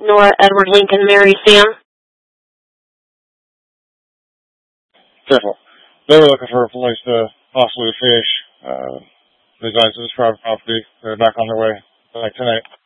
Nora, Edward, Lincoln, Mary, Sam. Careful. They were looking for a place to possibly fish. Besides this private property, they're back on their way, like tonight.